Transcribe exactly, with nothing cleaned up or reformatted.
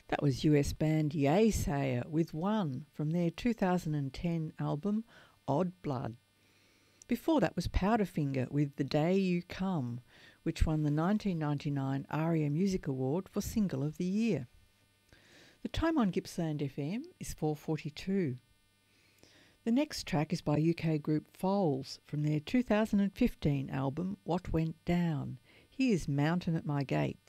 That was U S band Yeasayer with One from their two thousand ten album Odd Blood. Before that was Powderfinger with The Day You Come, which won the nineteen ninety-nine ARIA Music Award for Single of the Year. The time on Gippsland F M is four forty-two. The next track is by U K group Foals from their two thousand fifteen album What Went Down. Here's Mountain at My Gates.